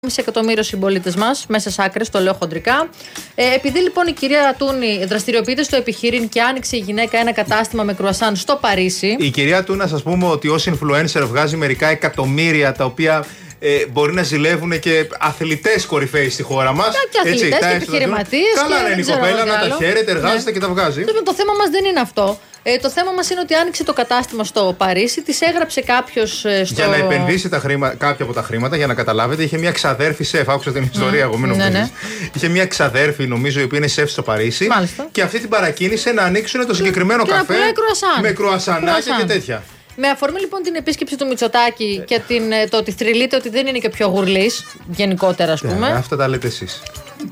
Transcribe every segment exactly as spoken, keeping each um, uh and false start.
Μισό εκατομμύριο συμπολίτες μας, μέσα σε άκρες, το λέω χοντρικά. Ε, επειδή λοιπόν η κυρία Τούνη δραστηριοποιείται στο επιχείρημα και άνοιξε η γυναίκα ένα κατάστημα με κρουασάν στο Παρίσι. Η κυρία Τούνα, σας πούμε ότι ως influencer βγάζει μερικά εκατομμύρια τα οποία ε, μπορεί να ζηλεύουν και αθλητές κορυφαίοι στη χώρα μας. Και αθλητές και επιχειρηματίες. Καλά, είναι η κοπέλα να τα χαίρεται, εργάζεται ναι. και τα βγάζει. Το θέμα μας δεν είναι αυτό. Ε, το θέμα μας είναι ότι άνοιξε το κατάστημα στο Παρίσι, της έγραψε κάποιος ε, στο. Για να επενδύσει τα χρήμα, κάποια από τα χρήματα, για να καταλάβετε, είχε μια ξαδέρφη σεφ. Άκουσα την ιστορία, mm, εγώ μην νομίζεις. Ναι, ναι. Είχε μια ξαδέρφη, νομίζω, η οποία είναι σεφ στο Παρίσι. Μάλιστα. Και αυτή την παρακίνησε να ανοίξουν το συγκεκριμένο και καφέ. Κρουασάν. Με κρουασανάκια κρουασάν. και τέτοια. Με αφορμή λοιπόν την επίσκεψη του Μητσοτάκη ε. και την, το ότι θρυλείται ότι δεν είναι και πιο γουρλής, γενικότερα ας πούμε. Ε, αυτά τα λέτε εσείς.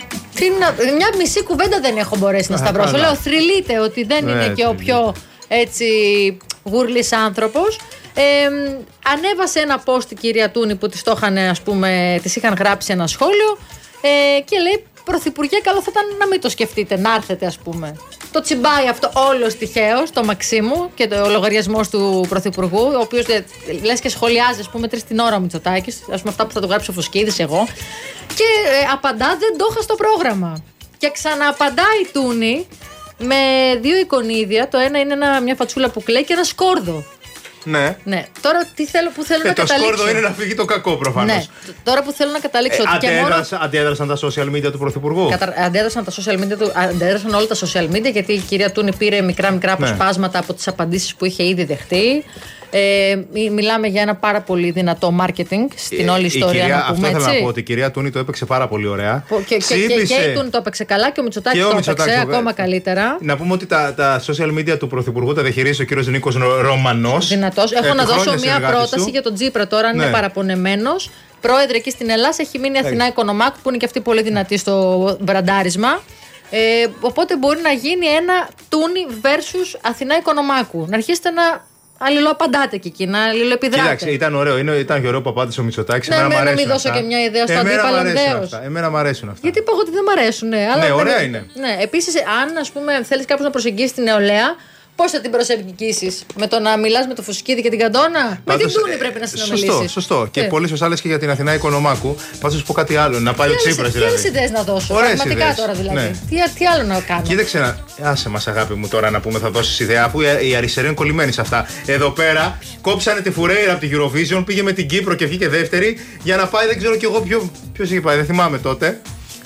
Μια μισή κουβέντα δεν έχω μπορέσει να σταυρώσω. Λέω θρυλείται ότι δεν είναι και ο πιο έτσι γουρλής άνθρωπος. Ε, ανέβασε ένα post η κυρία Τούνη που της, το είχαν, ας πούμε, της είχαν γράψει ένα σχόλιο ε, και λέει: Πρωθυπουργέ, καλό θα ήταν να μην το σκεφτείτε, να έρθετε, ας πούμε. Το τσιμπάει αυτό όλο τυχαίως, το Μαξίμου και το λογαριασμό του Πρωθυπουργού, ο οποίος λες και σχολιάζει, ας πούμε, τρεις την ώρα ο Μητσοτάκης, ας πούμε, αυτά που θα του γράψει ο Φουσκίδης, εγώ. Και ε, απαντά: δεν το είχα στο πρόγραμμα. Και ξανααπαντάει η Τούνη με δύο εικονίδια. Το ένα είναι ένα, μια φατσούλα που κλαίει και ένα σκόρδο. Ναι. ναι. Τώρα τι θέλω, που θέλω και να το καταλήξω. Το σκόρδο είναι να φύγει το κακό προφανώς. Ναι. Τώρα που θέλω να καταλήξω. Ε, ότι αντέδρασαν, και μόνο... αντέδρασαν τα social media του Πρωθυπουργού. Κατα... Αντέδρασαν τα social media του, αντέδρασαν όλα τα social media, γιατί η κυρία Τούνη πήρε μικρά-μικρά αποσπάσματα ναι. από τις απαντήσεις που είχε ήδη δεχτεί. Ε, μιλάμε για ένα πάρα πολύ δυνατό marketing στην ε, όλη ιστορία. Κυρία, να πούμε, αυτό έτσι. θέλω να πω, ότι η κυρία Τούνη το έπαιξε πάρα πολύ ωραία. Και, και, και, και η Τούνη το έπαιξε καλά και ο Μητσοτάκης το έπαιξε ακόμα καλύτερα. Να πούμε ότι τα, τα social media του Πρωθυπουργού τα διαχειρίζει ο κύριος Νίκος Ρωμανός. Δυνατός. Έχω ε, να δώσω μια πρόταση του. για τον Τζίπρα τώρα, αν ναι. είναι παραπονεμένος. Πρόεδρε εκεί στην Ελλάδα έχει μείνει η Αθηνά Οικονομάκου, που είναι και αυτή πολύ δυνατή στο μπραντάρισμα. Ε, οπότε μπορεί να γίνει ένα Τούνη versus Αθηνά Οικονομάκου. Να αρχίσετε να αλληλοαπαντάτε και εκεί, να αλληλοεπιδράτε. Κοίταξε, ήταν ωραίο. Είναι, ήταν και ωραίο που απάντησε ο Μητσοτάκης. Ναι, εμένα να μην δώσω και μια ιδέα στο αντίπαλο δέος. Εμένα μου αρέσουν αυτά. Γιατί είπα εγώ ότι δεν μου αρέσουν. Ναι, αλλά ναι ωραία δεν... είναι. Ναι, επίσης, αν ας πούμε θέλεις κάποιος να προσεγγίσει την νεολαία, πώς θα την προσεγγίσεις? Με το να μιλάς με το Φουσκίδη και την Καντόνα? Με την Τούνη πρέπει να συνομιλήσεις. Σωστό, σωστό. Και πολύ σωστά λες και για την Αθηνά Οικονομάκου. Πάντως σου πω κάτι άλλο. Να πάει ο Τσίπρας δηλαδή. Τι άλλες ιδέες να δώσω? Πραγματικά τώρα δηλαδή. Τι άλλο να κάνω? Κοίταξε να. Άσε μας, αγάπη μου, τώρα να πούμε, θα δώσεις ιδέα. Αφού η αριστερή είναι κολλημένη σε αυτά. Εδώ πέρα κόψανε τη Φουρέιρα από την Eurovision, πήγε με την Κύπρο και βγήκε δεύτερη για να πάει, δεν ξέρω κι εγώ ποιος είχε πάει, δεν θυμάμαι τότε.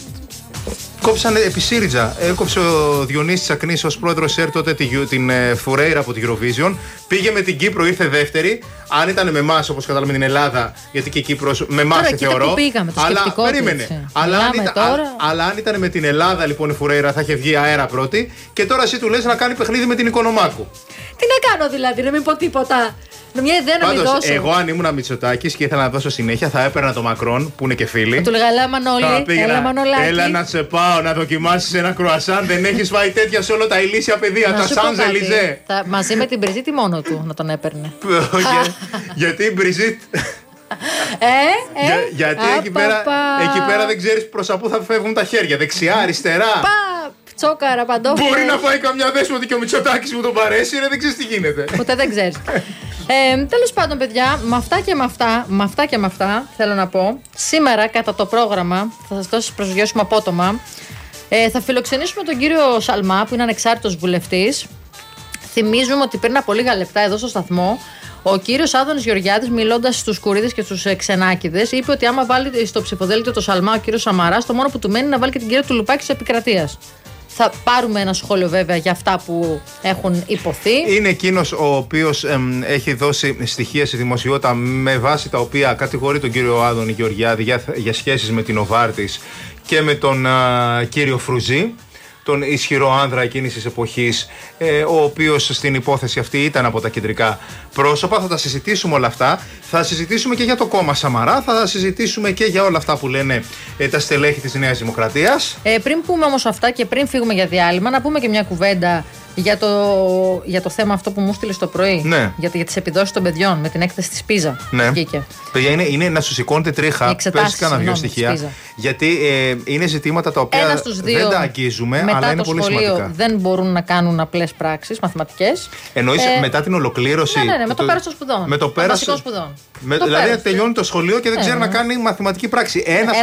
Κόψανε επί ΣΥΡΙΖΑ. Έκοψε ο Διονύσης Τσακνής ως πρόεδρος ΕΡ τότε την, την ε, Φουρέιρα από την Eurovision. Πήγε με την Κύπρο, ήρθε δεύτερη. Αν ήταν με εμάς, όπως καταλαβαίνουμε, την Ελλάδα, γιατί και η Κύπρος με εμάς τη θεωρώ. Που πήγαμε, το αλλά περίμενε. Αλλά αν, ήταν, α, αλλά αν ήταν με την Ελλάδα λοιπόν η Φουρέιρα, θα είχε βγει αέρα πρώτη. Και τώρα εσύ του λες να κάνει παιχνίδι με την Οικονομάκου. Τι να κάνω δηλαδή, να μην πω τίποτα? Με μια ιδέα να μην δώσω. Εγώ, αν ήμουν Μητσοτάκης και ήθελα να δώσω συνέχεια, θα έπαιρνα το Μακρόν, που είναι και φίλοι. Θα του λέγα: Έλα, Μανώλη, έλα, Μανολάκη. Έλα να σε πάω να δοκιμάσεις ένα κρουασάν. Δεν έχεις φάει τέτοια σε όλα τα ηλίσια παιδεία, τα Σανζελιζέ. Μαζί με την Μπριζίτη μόνο του να τον έπαιρνε. Γιατί η Μπριζίτ. Ε, ε, γιατί εκεί πέρα, εκεί πέρα δεν ξέρεις προς πού θα φεύγουν τα χέρια. Δεξιά, αριστερά. Τσόκαρα, παντόφλες. Μπορεί να πάει καμιά δέσμη ότι και ο Μητσοτάκης μου τον παρέσει, ρε, δεν ξέρεις τι γίνεται. Ποτέ δεν ξέρεις. ε, τέλος πάντων, παιδιά, με αυτά και με αυτά, με αυτά και με αυτά, θέλω να πω, σήμερα κατά το πρόγραμμα, θα σας δώσω προσγειώσουμε απότομα, ε, θα φιλοξενήσουμε τον κύριο Σαλμά, που είναι ανεξάρτητος βουλευτής. Θυμίζουμε ότι πριν από λίγα λεπτά εδώ στο σταθμό, ο κύριος Άδωνης Γεωργιάδης, μιλώντας στους Κουρίδες και στους Ξενάκηδες, είπε ότι άμα βάλει στο ψηφοδέλτιο το Σαλμά ο κύριος Σαμαράς, το μόνο που του μένει είναι να βάλει και την κυρία Τουλουπάκη της Επικρατείας. Θα πάρουμε ένα σχόλιο βέβαια για αυτά που έχουν υποθεί. Είναι εκείνος ο οποίος εμ, έχει δώσει στοιχεία στη δημοσιότητα με βάση τα οποία κατηγορεί τον κύριο Άδωνη Γεωργιάδη για, για σχέσεις με την Οβάρτης και με τον α, κύριο Φρουζή, τον ισχυρό άνδρα εκείνης της εποχής, ε, ο οποίος στην υπόθεση αυτή ήταν από τα κεντρικά πρόσωπα. Θα τα συζητήσουμε όλα αυτά. Θα συζητήσουμε και για το κόμμα Σαμαρά. Θα συζητήσουμε και για όλα αυτά που λένε ε, τα στελέχη της Νέας Δημοκρατίας. Ε, πριν πούμε όμως αυτά και πριν φύγουμε για διάλειμμα, να πούμε και μια κουβέντα Για το, για το θέμα αυτό που μου στείλε το πρωί. Ναι. Για, για τις επιδόσεις των παιδιών με την έκθεση της Πίζα. Ναι. Βγήκε. Παιδιά, είναι, είναι να σου σηκώνετε τρίχα. Πες κάνα δύο στοιχεία. Γιατί ε, είναι ζητήματα τα οποία δεν τα αγγίζουμε, αλλά είναι πολύ σημαντικά. Μετά το σχολείο δεν μπορούν να κάνουν απλές πράξεις, μαθηματικές. Εννοείς ε, μετά την ολοκλήρωση. Ναι, ναι, ναι, με το πέρας των σπουδών. Με το πέρας των σπουδών. Με, δηλαδή πέρας, τελειώνει το σχολείο και δεν ξέρει να κάνει μαθηματική πράξη. Ένα